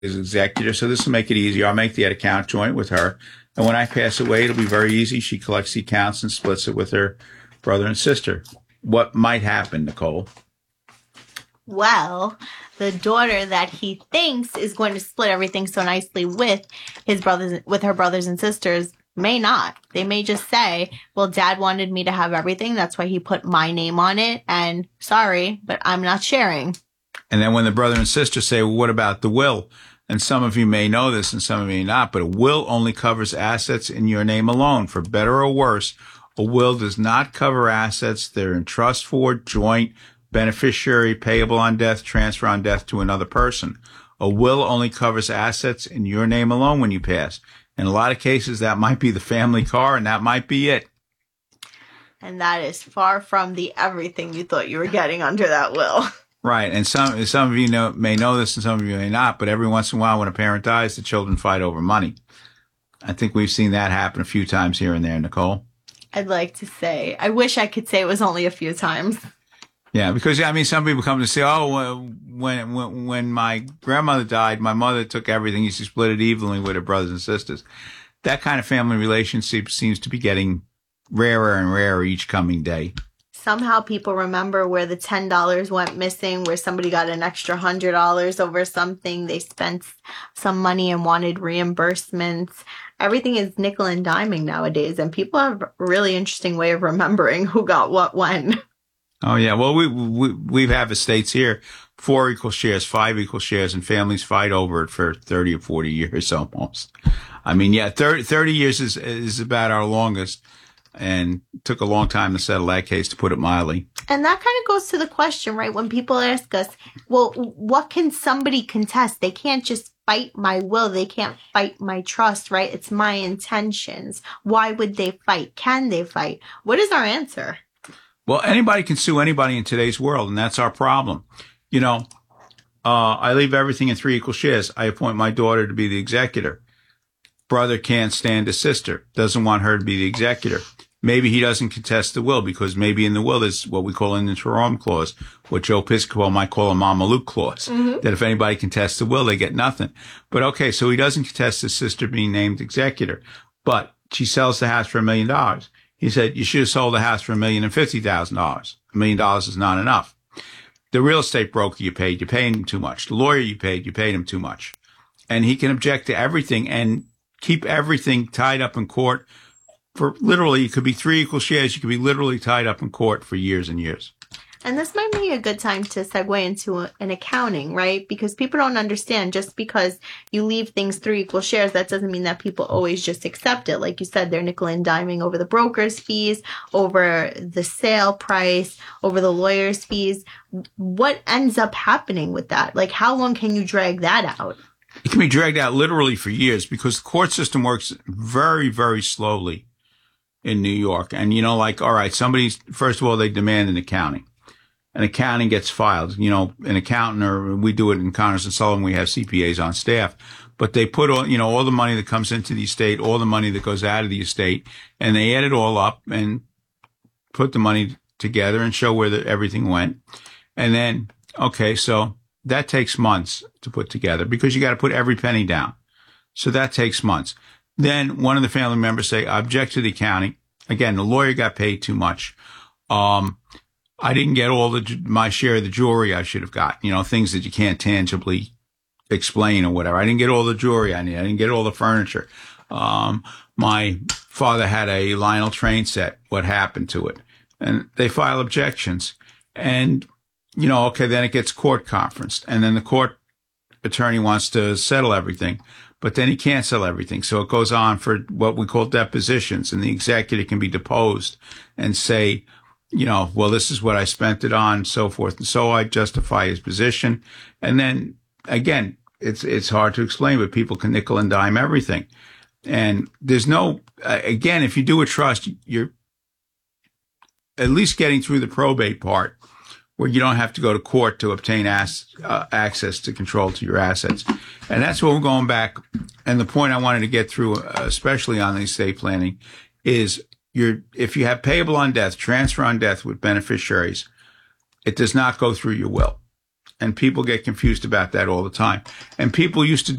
as executor, so this will make it easier. I'll make the account joint with her. And when I pass away, it'll be very easy. She collects the accounts and splits it with her brother and sister. What might happen, Nicole? Well, the daughter that he thinks is going to split everything so nicely with her brothers and sisters may not. They may just say, well, Dad wanted me to have everything. That's why he put my name on it. And sorry, but I'm not sharing. And then when the brother and sister say, well, what about the will? And some of you may know this and some of you may not, but a will only covers assets in your name alone. For better or worse, a will does not cover assets that are in trust for, joint, beneficiary, payable on death, transfer on death to another person. A will only covers assets in your name alone when you pass. In a lot of cases, that might be the family car, and that might be it. And that is far from the everything you thought you were getting under that will. Right, and some of you may know this and some of you may not, but every once in a while when a parent dies, the children fight over money. I think we've seen that happen a few times here and there, Nicole. I'd like to say, I wish I could say it was only a few times. Yeah, because, I mean, some people come to say, oh, when my grandmother died, my mother took everything. She split it evenly with her brothers and sisters. That kind of family relationship seems to be getting rarer and rarer each coming day. Somehow people remember where the $10 went missing, where somebody got an extra $100 over something. They spent some money and wanted reimbursements. Everything is nickel and diming nowadays, and people have a really interesting way of remembering who got what when. Oh, yeah. Well, we have estates here, 4 equal shares, 5 equal shares, and families fight over it for 30 or 40 years almost. I mean, yeah, 30 years is about our longest. And it took a long time to settle that case, to put it mildly. And that kind of goes to the question, right? When people ask us, well, what can somebody contest? They can't just fight my will. They can't fight my trust, right? It's my intentions. Why would they fight? Can they fight? What is our answer? Well, anybody can sue anybody in today's world, and that's our problem. You know, I leave everything in 3 equal shares. I appoint my daughter to be the executor. Brother can't stand his sister, doesn't want her to be the executor. Maybe he doesn't contest the will because maybe in the will there's what we call an interim clause, what Joe Piscopo might call a Mama Luke clause, that if anybody contests the will, they get nothing. But okay, so he doesn't contest his sister being named executor, but she sells the house for $1 million. He said, you should have sold the house for $1,050,000. $1 million is not enough. The real estate broker you paid him too much. The lawyer you paid him too much. And he can object to everything and keep everything tied up in court for literally, it could be 3 equal shares. You could be literally tied up in court for years and years. And this might be a good time to segue into an accounting, right? Because people don't understand just because you leave things 3 equal shares, that doesn't mean that people always just accept it. Like you said, they're nickel and diming over the broker's fees, over the sale price, over the lawyer's fees. What ends up happening with that? Like, how long can you drag that out? It can be dragged out literally for years because the court system works very, very slowly in New York. And, you know, like, all right, first of all, they demand an accounting. An accounting gets filed, you know, an accountant, or we do it in Connors and Sullivan, we have CPAs on staff, but they put all the money that comes into the estate, all the money that goes out of the estate, and they add it all up and put the money together and show where everything went. And then, okay, so that takes months to put together because you got to put every penny down. So that takes months. Then one of the family members say, I object to the accounting. Again, the lawyer got paid too much. I didn't get my share of the jewelry I should have got, you know, things that you can't tangibly explain or whatever. I didn't get all the jewelry I needed. I didn't get all the furniture. My father had a Lionel train set. What happened to it? And they file objections. And, you know, okay, then it gets court conferenced. And then the court attorney wants to settle everything. But then he can't settle everything. So it goes on for what we call depositions. And the executive can be deposed and say, you know, well, this is what I spent it on, so forth. And so I justify his position. And then again, it's hard to explain, but people can nickel and dime everything. And there's again, if you do a trust, you're at least getting through the probate part where you don't have to go to court to obtain access to control to your assets. And that's what we're going back. And the point I wanted to get through, especially on the estate planning, is if you have payable on death, transfer on death with beneficiaries, it does not go through your will. And people get confused about that all the time. And people used to